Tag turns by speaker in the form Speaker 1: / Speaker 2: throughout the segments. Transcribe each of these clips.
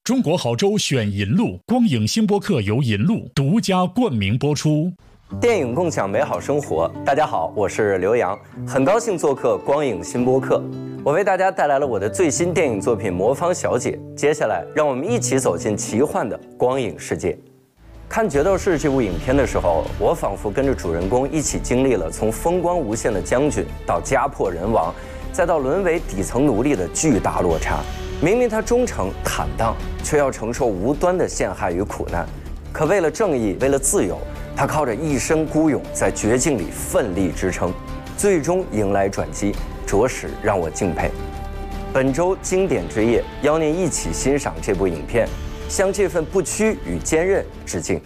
Speaker 1: 中国好州选银路，光影新播客由银路独家冠名播出。
Speaker 2: 电影共享美好生活，大家好，我是刘洋，很高兴做客光影新播客。我为大家带来了我的最新电影作品《魔方小姐》。接下来，让我们一起走进奇幻的光影世界。看《决斗士》这部影片的时候，我仿佛跟着主人公一起经历了从风光无限的将军到家破人亡，再到沦为底层奴隶的巨大落差。明明他忠诚坦荡，却要承受无端的陷害与苦难。可为了正义，为了自由，他靠着一身孤勇，在绝境里奋力支撑，最终迎来转机，着实让我敬佩。本周经典之夜，邀您一起欣赏这部影片，向这份不屈与坚韧致敬。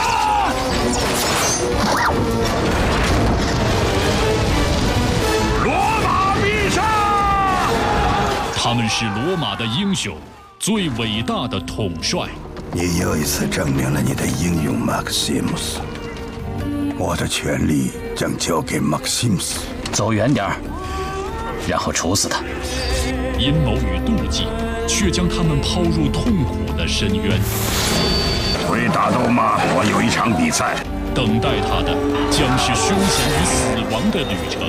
Speaker 3: 罗马必胜！
Speaker 1: 他们是罗马的英雄，最伟大的统帅。
Speaker 3: 你又一次证明了你的英勇，马克西姆斯。我的权力将交给马克西姆斯。
Speaker 4: 走远点儿，然后处死他。
Speaker 1: 阴谋与妒忌，却将他们抛入痛苦的深渊。
Speaker 3: 会打斗吗？我有一场比赛。
Speaker 1: 等待他的将是凶险与死亡的旅程。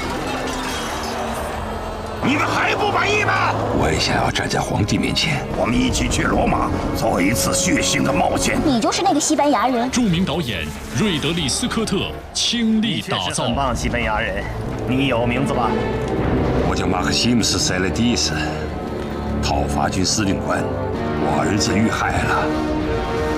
Speaker 3: 你们还不满意吗？
Speaker 4: 我也想要站在皇帝面前。
Speaker 3: 我们一起去罗马，做一次血腥的冒险。
Speaker 5: 你就是那个西班牙人。
Speaker 1: 著名导演瑞德利·斯科特倾力打造。
Speaker 6: 很棒，西班牙人，你有名字吧？
Speaker 7: 我叫马克西姆斯·塞勒蒂斯，讨伐军司令官。我儿子遇害了。